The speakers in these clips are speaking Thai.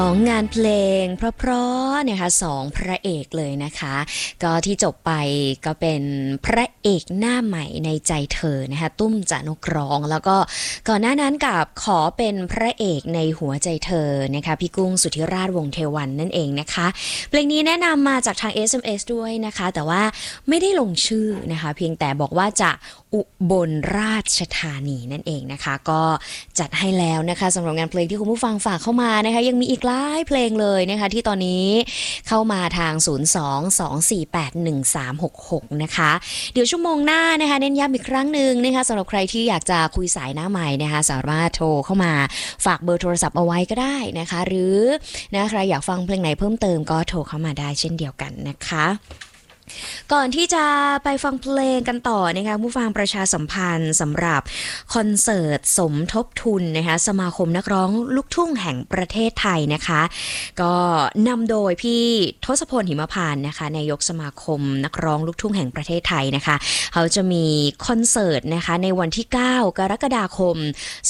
ของงานเพลงเพราะๆนะคะสองพระเอกเลยนะคะก็ที่จบไปก็เป็นพระเอกหน้าใหม่ในใจเธอนะคะตุ้มจานกร้องแล้วก็ก่อนหน้านั้นกับขอเป็นพระเอกในหัวใจเธอนะคะพี่กุ้งสุทธิราชวงศ์เทวันนั่นเองนะคะเพลงนี้แนะนำมาจากทาง SMS ด้วยนะคะแต่ว่าไม่ได้ลงชื่อนะคะเพียงแต่บอกว่าจะอุบลราชธานีนั่นเองนะคะก็จัดให้แล้วนะคะสำหรับงานเพลงที่คุณผู้ฟังฝากเข้ามานะคะยังมีอีกหลายเพลงเลยนะคะที่ตอนนี้เข้ามาทาง 02-248-1366 นะคะเดี๋ยวชั่วโมงหน้านะคะเน้นย้ำอีกครั้งหนึ่งนะคะสำหรับใครที่อยากจะคุยสายหน้าใหม่นะคะสามารถโทรเข้ามาฝากเบอร์โทรศัพท์เอาไว้ก็ได้นะคะหรือนะใครอยากฟังเพลงไหนเพิ่มเติมก็โทรเข้ามาได้เช่นเดียวกันนะคะก่อนที่จะไปฟังเพลงกันต่อนะคะผู้ฟังประชาสัมพันธ์สำหรับคอนเสิร์ตสมทบทุนนะคะสมาคมนักร้องลูกทุ่งแห่งประเทศไทยนะคะก็นำโดยพี่ทศพลหิมพานต์นะคะนายกสมาคมนักร้องลูกทุ่งแห่งประเทศไทยนะคะเขาจะมีคอนเสิร์ตนะคะในวันที่9กรกฎาคม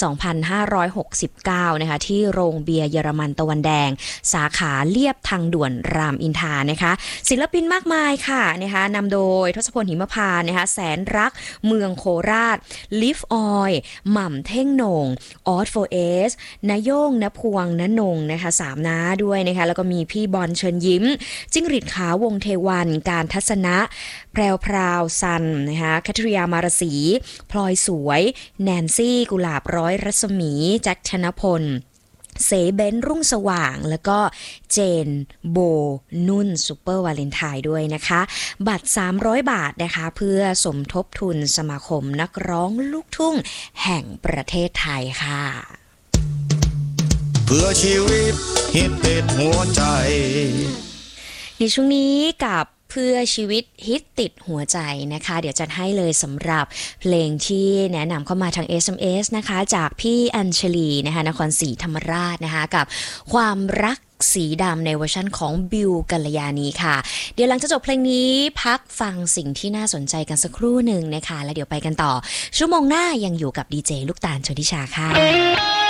2569นะคะที่โรงเบียร์เยอรมันตะวันแดงสาขาเลียบทางด่วนรามอินทรานะคะศิลปินมากมายค่ะนะคะนำโดยทศพลหิมพานต์นะคะแสนรักเมืองโคราชลิฟออยหม่ำเท่งโหน่งออสโฟเอสนายโย่งนพวงนนงนะคะสามน้าด้วยนะคะแล้วก็มีพี่บอลเชิญยิ้มจิ้งหรีดขาววงเทวันการทัศนะแพรวพราวซันนะคะคัทริยามารสีพลอยสวยแนนซี่กุหลาบร้อยรัศมีแจ็คชนพลเสเบนรุ่งสว่างแล้วก็เจนโบนุ่นซูเปอร์วาเลนไทน์ด้วยนะคะบัตร300 บาทนะคะเพื่อสมทบทุนสมาคมนักร้องลูกทุ่งแห่งประเทศไทยค่ะเพื่อชีวิตฮิตติดหัวใจในช่วงนี้กับเพื่อชีวิตฮิตติดหัวใจนะคะเดี๋ยวจัดให้เลยสำหรับเพลงที่แนะนำเข้ามาทาง SMS นะคะจากพี่อัญชลีนะคะนครศรีธรรมราชนะคะกับความรักสีดำในเวอร์ชันของบิวกัลยาณีค่ะเดี๋ยวหลังจากจบเพลงนี้พักฟังสิ่งที่น่าสนใจกันสักครู่หนึ่งนะคะแล้วเดี๋ยวไปกันต่อชั่วโมงหน้ายังอยู่กับดีเจลูกตาลชลทิชาค่ะ